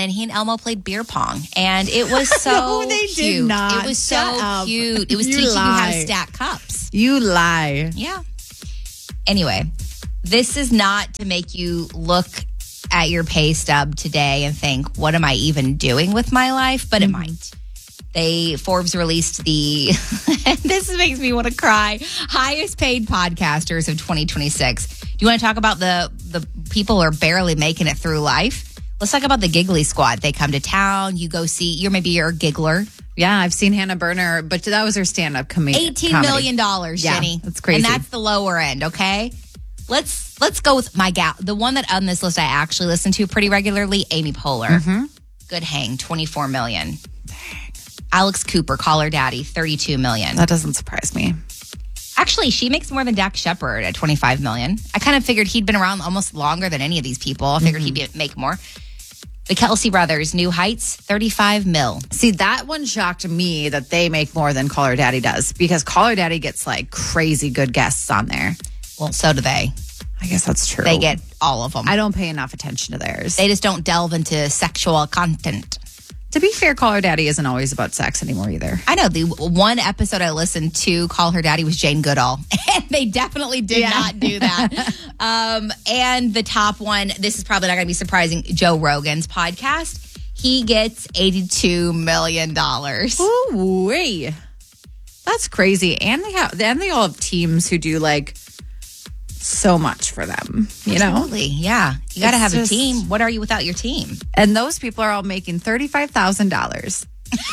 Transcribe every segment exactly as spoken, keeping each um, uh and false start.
and he and Elmo played beer pong. And it was so no, they cute. Did not. It was Shut so up. cute. It was you teaching lie. you how to stack cups. You lie. Yeah. Anyway, this is not to make you look at your pay stub today and think, what am I even doing with my life? But mm-hmm. it might. They, Forbes released the, this makes me want to cry, highest paid podcasters of twenty twenty-six. Do you want to talk about the, the people who are barely making it through life? Let's talk about the Giggly Squad. They come to town. You go see, you're maybe you're a giggler. Yeah, I've seen Hannah Berner, but that was her stand-up comedian. eighteen million dollars, yeah, Jenny. That's crazy. And that's the lower end, okay? Let's let's go with my gal. The one that on this list I actually listen to pretty regularly, Amy Poehler. Mm-hmm. Good hang, twenty-four million dollars. Alex Cooper, Call Her Daddy, thirty-two million dollars. That doesn't surprise me. Actually, she makes more than Dak Shepard at twenty-five million dollars. I kind of figured he'd been around almost longer than any of these people. I figured mm-hmm. he'd be, make more. The Kelsey brothers, New Heights, thirty-five mil. See, that one shocked me that they make more than Call Her Daddy does, because Call Her Daddy gets like crazy good guests on there. Well, so do they. I guess that's true. They get all of them. I don't pay enough attention to theirs. They just don't delve into sexual content. To be fair, Call Her Daddy isn't always about sex anymore either. I know. The one episode I listened to, Call Her Daddy, was Jane Goodall. And they definitely did yeah. not do that. um, and the top one, this is probably not going to be surprising, Joe Rogan's podcast. He gets eighty-two million dollars. Ooh, wait. That's crazy. And they have, and they all have teams who do like so much for them, you know? Absolutely, yeah. You got to have just, a team. What are you without your team? And those people are all making thirty-five thousand dollars.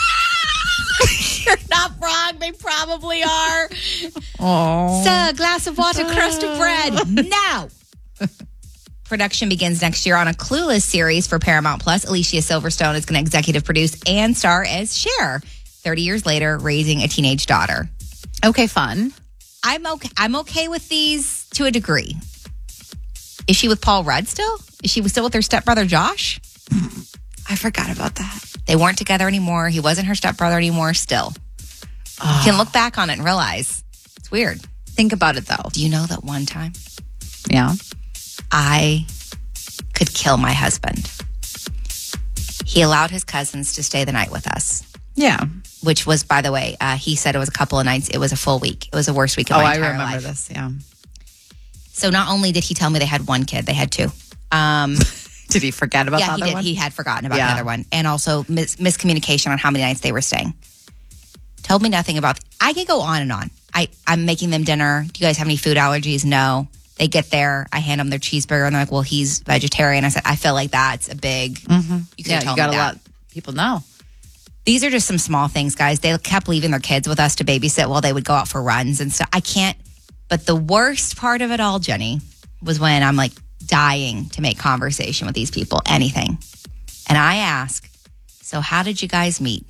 You're not wrong. They probably are. Oh, So, a glass of water, crust of bread. Now. Production begins next year on a Clueless series for Paramount Plus. Alicia Silverstone is going to executive produce and star as Cher. thirty years later, raising a teenage daughter. Okay, fun. I'm okay. I'm okay with these to a degree. Is she with Paul Rudd still? Is she still with her stepbrother Josh? I forgot about that. They weren't together anymore. He wasn't her stepbrother anymore. Still, oh. You can look back on it and realize it's weird. Think about it though. Do you know that one time? Yeah, I could kill my husband. He allowed his cousins to stay the night with us. Yeah. Which was, by the way, uh, he said it was a couple of nights. It was a full week. It was the worst week of oh, my entire life. I remember this, yeah. So not only did he tell me they had one kid, they had two. Um, did he forget about yeah, the he other did. one? He had forgotten about yeah. the other one. And also mis- miscommunication on how many nights they were staying. Told me nothing about... I could go on and on. I, I'm making them dinner. Do you guys have any food allergies? No. They get there. I hand them their cheeseburger. And they're like, well, he's vegetarian. I said, I feel like that's a big... Mm-hmm. You yeah, you got to let people know. These are just some small things, guys. They kept leaving their kids with us to babysit while they would go out for runs and stuff. I can't. But the worst part of it all, Jenny, was when I'm like dying to make conversation with these people, anything. And I ask, so how did you guys meet?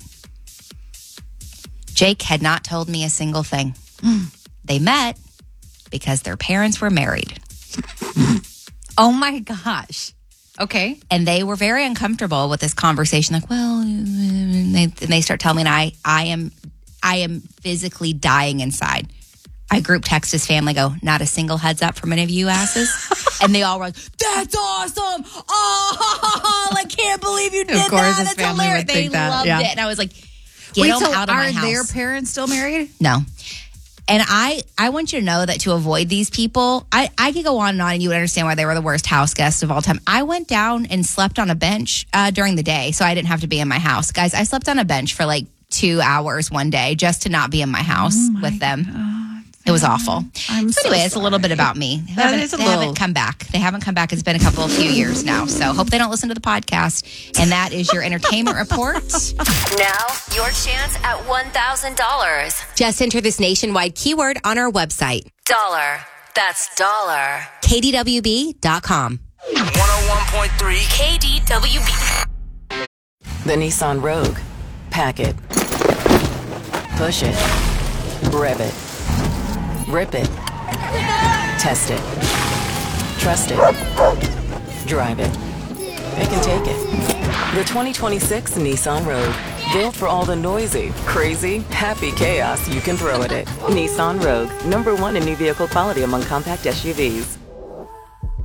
Jake had not told me a single thing. Mm. They met because their parents were married. Oh my gosh. Okay. And they were very uncomfortable with this conversation. Like, well, and they, and they start telling me, and I, I am, I am physically dying inside. I group text his family, go, not a single heads up from any of you asses. And they all were like, that's awesome. Oh, I can't believe you did of course that. his That's family hilarious. would They think that. loved Yeah. it. And I was like, get Wait, them so out of my house. Are their parents still married? No. And I, I want you to know that to avoid these people, I, I could go on and on and you would understand why they were the worst house guests of all time. I went down and slept on a bench uh, during the day, so I didn't have to be in my house. Guys, I slept on a bench for like two hours one day just to not be in my house oh my with them. God. It was awful. I'm so so anyway, it's a little bit about me. They, haven't, is a they little... haven't come back. They haven't come back. It's been a couple of few years now. So hope they don't listen to the podcast. And that is your entertainment report. Now, your chance at one thousand dollars. Just enter this nationwide keyword on our website. Dollar. That's dollar. K D W B dot com. one oh one point three K D W B. The Nissan Rogue. Pack it. Push it. Rev it. Rip it. Test it. Trust it. Drive it. Pick and take it. The twenty twenty-six Nissan Rogue. Built for all the noisy, crazy, happy chaos you can throw at it. Nissan Rogue. Number one in new vehicle quality among compact S U Vs.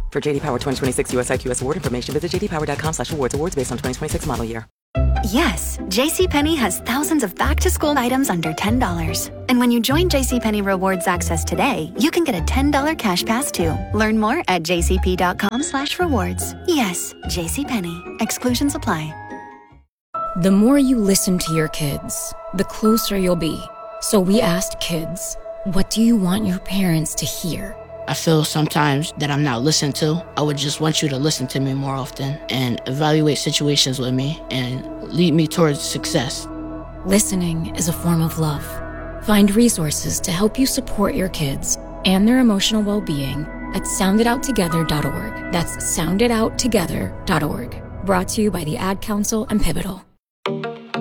For J D Power twenty twenty-six U S I Q S award information, visit j d power dot com slash awards. Awards based on twenty twenty-six model year. Yes, JCPenney has thousands of back-to-school items under ten dollars. And when you join JCPenney Rewards Access today, you can get a ten dollars cash pass too. Learn more at j c p dot com slash rewards. Yes, JCPenney. Exclusions apply. The more you listen to your kids, the closer you'll be. So we asked kids, what do you want your parents to hear? I feel sometimes that I'm not listened to. I would just want you to listen to me more often and evaluate situations with me and lead me towards success. Listening is a form of love. Find resources to help you support your kids and their emotional well-being at sound it out together dot org. That's sound it out together dot org. Brought to you by the Ad Council and Pivotal.